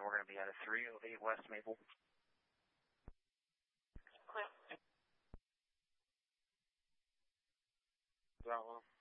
we're going to be out of 308 West Maple. Clear. Bravo.